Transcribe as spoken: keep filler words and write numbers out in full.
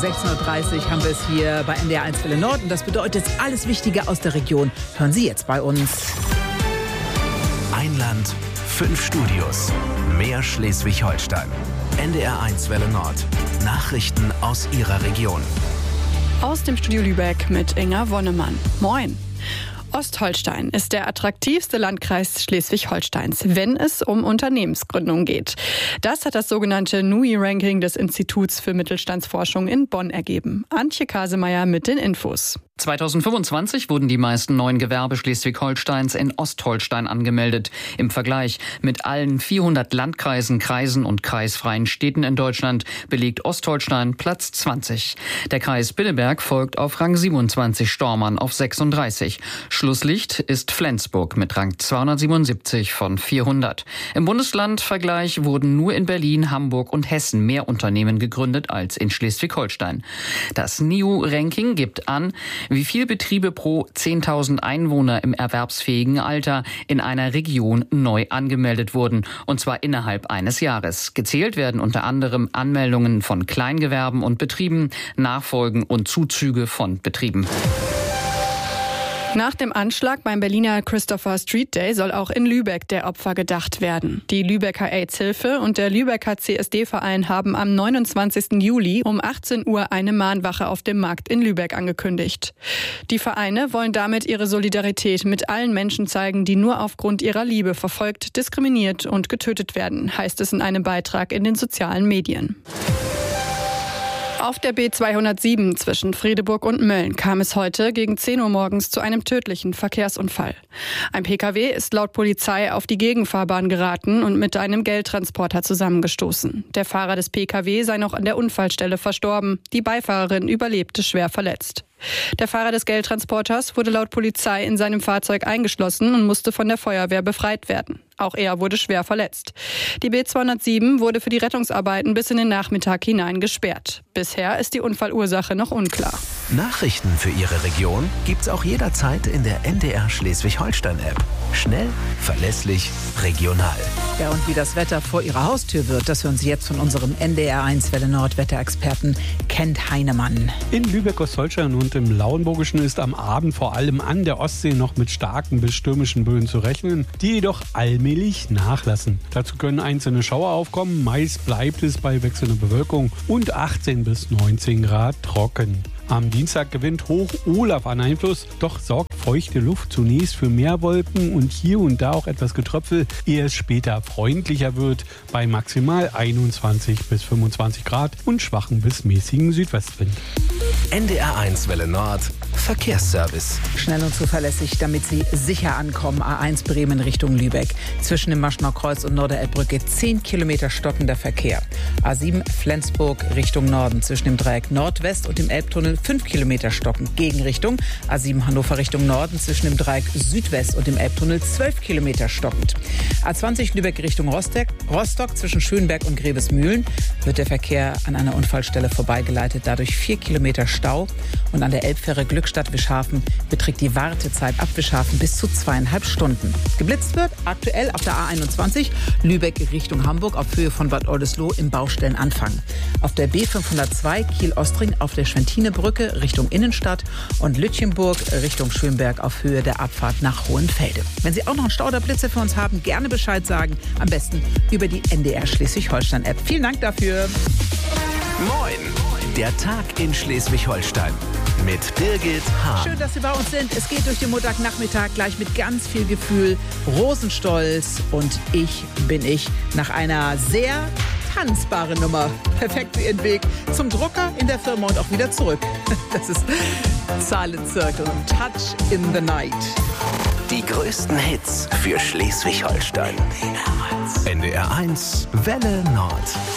sechzehn Uhr dreißig haben wir es hier bei N D R eins Welle Nord. Und das bedeutet, alles Wichtige aus der Region hören Sie jetzt bei uns. Ein Land, fünf Studios, mehr Schleswig-Holstein. N D R eins Welle Nord. Nachrichten aus Ihrer Region. Aus dem Studio Lübeck mit Inga Wonnemann. Moin. Ostholstein ist der attraktivste Landkreis Schleswig-Holsteins, wenn es um Unternehmensgründung geht. Das hat das sogenannte N U I-Ranking des Instituts für Mittelstandsforschung in Bonn ergeben. Antje Kasemeyer mit den Infos. zweitausendfünfundzwanzig wurden die meisten neuen Gewerbe Schleswig-Holsteins in Ostholstein angemeldet. Im Vergleich mit allen vierhundert Landkreisen, Kreisen und kreisfreien Städten in Deutschland belegt Ostholstein Platz zwanzig. Der Kreis Billeberg folgt auf Rang siebenundzwanzig, Stormann auf sechsunddreißig. Schlusslicht ist Flensburg mit Rang zweihundertsiebenundsiebzig von vierhundert. Im Bundeslandvergleich wurden nur in Berlin, Hamburg und Hessen mehr Unternehmen gegründet als in Schleswig-Holstein. Das N I U-Ranking gibt an, wie viele Betriebe pro zehntausend Einwohner im erwerbsfähigen Alter in einer Region neu angemeldet wurden, und zwar innerhalb eines Jahres. Gezählt werden unter anderem Anmeldungen von Kleingewerben und Betrieben, Nachfolgen und Zuzüge von Betrieben. Nach dem Anschlag beim Berliner Christopher Street Day soll auch in Lübeck der Opfer gedacht werden. Die Lübecker AIDS-Hilfe und der Lübecker C S D-Verein haben am neunundzwanzigsten Juli um achtzehn Uhr eine Mahnwache auf dem Markt in Lübeck angekündigt. Die Vereine wollen damit ihre Solidarität mit allen Menschen zeigen, die nur aufgrund ihrer Liebe verfolgt, diskriminiert und getötet werden, heißt es in einem Beitrag in den sozialen Medien. Auf der B zweihundertsieben zwischen Fredeburg und Mölln kam es heute gegen zehn Uhr morgens zu einem tödlichen Verkehrsunfall. Ein Pkw ist laut Polizei auf die Gegenfahrbahn geraten und mit einem Geldtransporter zusammengestoßen. Der Fahrer des Pkw sei noch an der Unfallstelle verstorben. Die Beifahrerin überlebte schwer verletzt. Der Fahrer des Geldtransporters wurde laut Polizei in seinem Fahrzeug eingeschlossen und musste von der Feuerwehr befreit werden. Auch er wurde schwer verletzt. Die B zweihundertsieben wurde für die Rettungsarbeiten bis in den Nachmittag hinein gesperrt. Bisher ist die Unfallursache noch unklar. Nachrichten für Ihre Region gibt's auch jederzeit in der N D R Schleswig-Holstein-App. Schnell, verlässlich, regional. Ja, und wie das Wetter vor Ihrer Haustür wird, das hören Sie jetzt von unserem N D R eins Welle Nord Wetterexperten Kent Heinemann. In Lübeck-Ostholstein und im Lauenburgischen ist am Abend vor allem an der Ostsee noch mit starken bis stürmischen Böen zu rechnen, die jedoch allmählich nachlassen. Dazu können einzelne Schauer aufkommen, meist bleibt es bei wechselnder Bewölkung und achtzehn bis neunzehn Grad trocken. Am Dienstag gewinnt Hoch Olaf an Einfluss, doch sorgt feuchte Luft zunächst für mehr Wolken und hier und da auch etwas Getröpfel, ehe es später freundlicher wird bei maximal einundzwanzig bis fünfundzwanzig Grad und schwachen bis mäßigen Südwestwind. N D R eins Welle Nord Verkehrsservice. Schnell und zuverlässig, damit Sie sicher ankommen. A eins Bremen Richtung Lübeck. Zwischen dem Maschenauer Kreuz und Norderelbbrücke zehn Kilometer stockender Verkehr. A sieben Flensburg Richtung Norden. Zwischen dem Dreieck Nordwest und dem Elbtunnel fünf Kilometer stockend. Gegenrichtung. A sieben Hannover Richtung Norden. Zwischen dem Dreieck Südwest und dem Elbtunnel zwölf Kilometer stockend. A zwanzig Lübeck Richtung Rostock. Rostock zwischen Schönberg und Grevesmühlen wird der Verkehr an einer Unfallstelle vorbeigeleitet. Dadurch vier Kilometer Stau. Und an der Elbfähre Glückstadt-Wischhafen beträgt die Wartezeit ab Wischhafen bis zu zweieinhalb Stunden. Geblitzt wird aktuell auf der A einundzwanzig Lübeck Richtung Hamburg auf Höhe von Bad Oldesloe im Baustellenanfang. Auf der B fünfhundertzwei Kiel-Ostring auf der Schwentinebrücke Richtung Innenstadt und Lütchenburg Richtung Schönberg auf Höhe der Abfahrt nach Hohenfelde. Wenn Sie auch noch einen Stau oder Blitze für uns haben, gerne Bescheid sagen. Am besten über die N D R Schleswig-Holstein-App. Vielen Dank dafür. Moin, der Tag in Schleswig-Holstein. Mit Birgit Hahn. Schön, dass Sie bei uns sind. Es geht durch den Montagnachmittag gleich mit ganz viel Gefühl. Rosenstolz und Ich bin ich. Nach einer sehr tanzbaren Nummer. Perfekt für Ihren Weg zum Drucker in der Firma und auch wieder zurück. Das ist Silent Circle und Touch in the Night. Die größten Hits für Schleswig-Holstein. N D R eins Welle Nord.